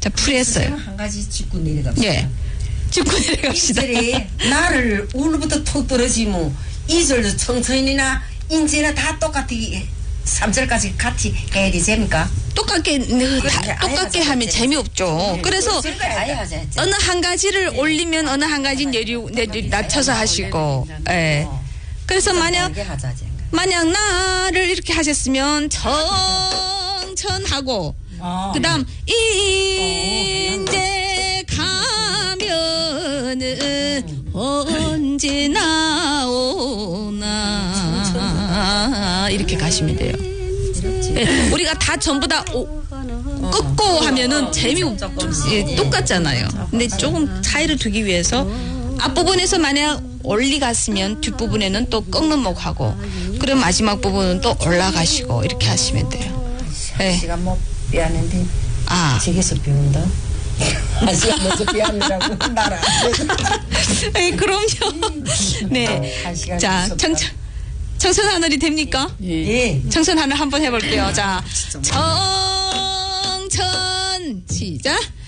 자, 풀이했어요. 한 가지 짚고 내려갑시다. 예. 짚고 내려갑시다. 1절에 나를 오늘부터 톡 떨어지면 2절도 청천이나 인지나 다 똑같이 3절까지 같이 해야 되십니까? 똑같게 하면 재미없죠. 그래서 어느 한 가지를 올리면 어느 한 가지 낮춰서 하시고. 예. 그래서 만약 나를 이렇게 하셨으면 청천하고 그다음 인제 가면은 언제 나오나 이렇게 가시면 돼요. 네, 우리가 다 전부 다 꺾고 하면은 재미없죠. 예, 똑같잖아요. 근데 조금 차이를 두기 위해서 앞부분에서 만약 올리 갔으면 뒷부분에는 또 꺾는 목하고 그럼 마지막 부분은 또 올라가시고 이렇게 하시면 돼요. 네. 시간 못 빼앗는데 저기서 배운다. 시간 먼저 빼앗느라고 나라. 네, 그럼요. 네. 자, 청천 하늘이 됩니까? 예. 청천 하늘 한번 해볼게요. 자, 청천 시작.